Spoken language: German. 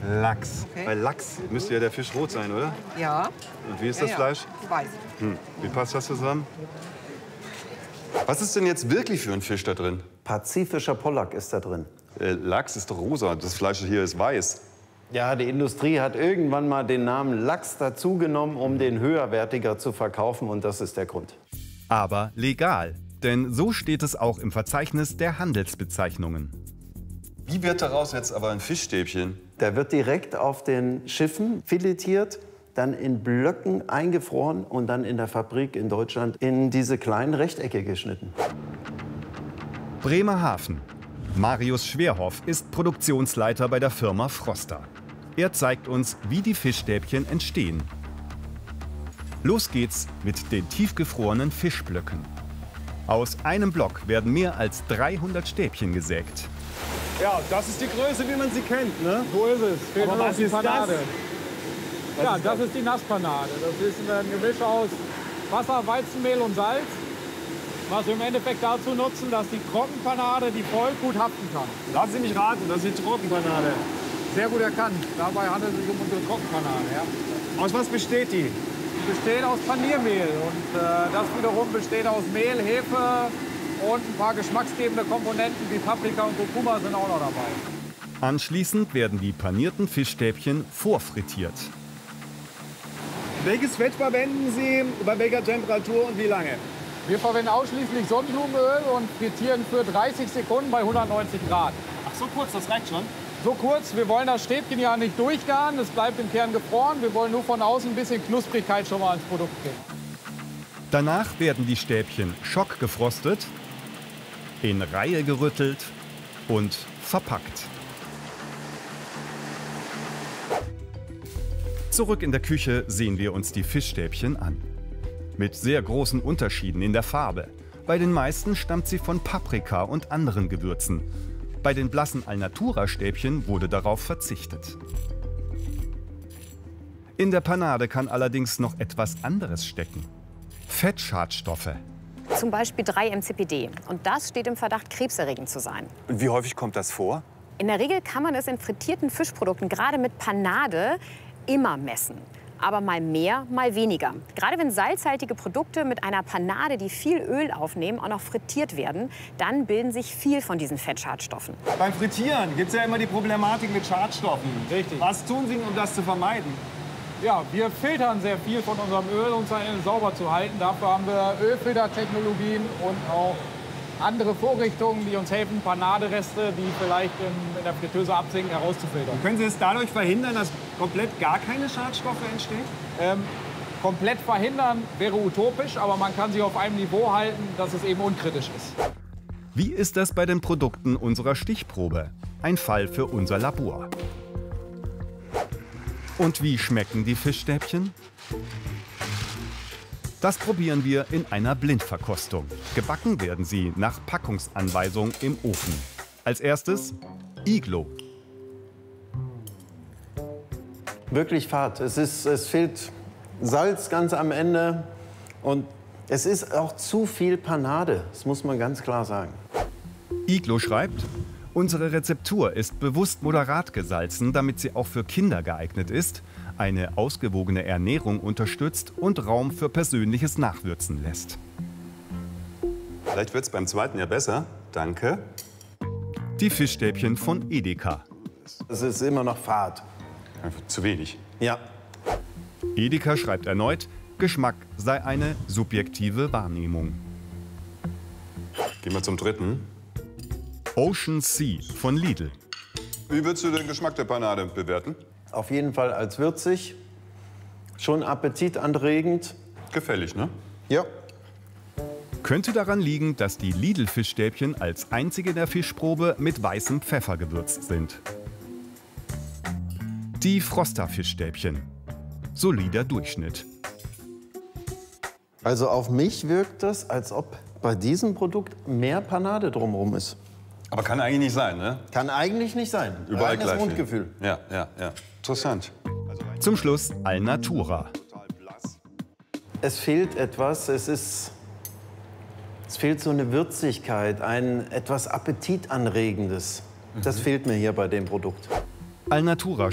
Lachs. Okay. Bei Lachs müsste ja der Fisch rot sein, oder? Ja. Und wie ist das Fleisch? Weiß. Wie passt das zusammen? Was ist denn jetzt wirklich für ein Fisch da drin? Pazifischer Pollack ist da drin. Lachs ist doch rosa, das Fleisch hier ist weiß. Ja, die Industrie hat irgendwann mal den Namen Lachs dazugenommen, um den höherwertiger zu verkaufen, und das ist der Grund. Aber legal, denn so steht es auch im Verzeichnis der Handelsbezeichnungen. Wie wird daraus jetzt aber ein Fischstäbchen? Der wird direkt auf den Schiffen filetiert, dann in Blöcken eingefroren und dann in der Fabrik in Deutschland in diese kleinen Rechtecke geschnitten. Bremerhaven. Marius Schwerhoff ist Produktionsleiter bei der Firma Froster. Er zeigt uns, wie die Fischstäbchen entstehen. Los geht's mit den tiefgefrorenen Fischblöcken. Aus einem Block werden mehr als 300 Stäbchen gesägt. Ja, das ist die Größe, wie man sie kennt, ne? So ist es. Fehlt Aber nur noch was die ist Panade. das? Ja, das ist die Nasspanade. Das ist ein Gemisch aus Wasser, Weizenmehl und Salz, was wir im Endeffekt dazu nutzen, dass die Trockenpanade die voll gut haften kann. Lassen Sie mich raten, das ist die Trockenpanade. Sehr gut erkannt. Dabei handelt es sich um unsere Trockenpanade. Ja. Aus was besteht die? Die besteht aus Paniermehl und das wiederum besteht aus Mehl, Hefe und ein paar geschmacksgebende Komponenten wie Paprika und Kurkuma sind auch noch dabei. Anschließend werden die panierten Fischstäbchen vorfrittiert. Welches Fett verwenden Sie, bei welcher Temperatur und wie lange? Wir verwenden ausschließlich Sonnenblumenöl und frittieren für 30 Sekunden bei 190 Grad. Ach, so kurz, das reicht schon? So kurz, wir wollen das Stäbchen ja nicht durchgaren, es bleibt im Kern gefroren. Wir wollen nur von außen ein bisschen Knusprigkeit schon mal ins Produkt bringen. Danach werden die Stäbchen schockgefrostet, in Reihe gerüttelt und verpackt. Zurück in der Küche sehen wir uns die Fischstäbchen an. Mit sehr großen Unterschieden in der Farbe. Bei den meisten stammt sie von Paprika und anderen Gewürzen. Bei den blassen Alnatura-Stäbchen wurde darauf verzichtet. In der Panade kann allerdings noch etwas anderes stecken. Fettschadstoffe. Zum Beispiel 3-MCPD. Und das steht im Verdacht, krebserregend zu sein. Und wie häufig kommt das vor? In der Regel kann man es in frittierten Fischprodukten, gerade mit Panade, immer messen. Aber mal mehr, mal weniger. Gerade wenn salzhaltige Produkte mit einer Panade, die viel Öl aufnehmen, auch noch frittiert werden, dann bilden sich viel von diesen Fettschadstoffen. Beim Frittieren gibt es ja immer die Problematik mit Schadstoffen. Richtig. Was tun Sie, um das zu vermeiden? Ja, wir filtern sehr viel von unserem Öl, um es sauber zu halten. Dafür haben wir Ölfiltertechnologien und auch andere Vorrichtungen, die uns helfen, Panadereste, die vielleicht in der Fritteuse absinken, herauszufiltern. Können Sie es dadurch verhindern, dass komplett gar keine Schadstoffe entstehen? Komplett verhindern wäre utopisch, aber man kann sich auf einem Niveau halten, dass es eben unkritisch ist. Wie ist das bei den Produkten unserer Stichprobe? Ein Fall für unser Labor. Und wie schmecken die Fischstäbchen? Das probieren wir in einer Blindverkostung. Gebacken werden sie nach Packungsanweisung im Ofen. Als erstes Iglo. Wirklich fad. Es fehlt Salz ganz am Ende und es ist auch zu viel Panade. Das muss man ganz klar sagen. Iglo schreibt, unsere Rezeptur ist bewusst moderat gesalzen, damit sie auch für Kinder geeignet ist, eine ausgewogene Ernährung unterstützt und Raum für persönliches Nachwürzen lässt. Vielleicht wird es beim zweiten ja besser. Danke. Die Fischstäbchen von Edeka. Es ist immer noch fad. Einfach zu wenig. Ja. Edeka schreibt erneut, Geschmack sei eine subjektive Wahrnehmung. Gehen wir zum dritten. Ocean Sea von Lidl. Wie würdest du den Geschmack der Panade bewerten? Auf jeden Fall als würzig, schon appetitanregend. Gefällig, ne? Ja. Könnte daran liegen, dass die Lidl-Fischstäbchen als einzige der Fischprobe mit weißem Pfeffer gewürzt sind. Die Froster-Fischstäbchen. Solider Durchschnitt. Also auf mich wirkt das, als ob bei diesem Produkt mehr Panade drumherum ist. Aber kann eigentlich nicht sein, ne? Kann eigentlich nicht sein. Überall Reines gleich viel. Mundgefühl. Ja. Interessant. Zum Schluss Alnatura. Es fehlt etwas. Es fehlt so eine Würzigkeit, ein etwas Appetitanregendes. Das fehlt mir hier bei dem Produkt. Alnatura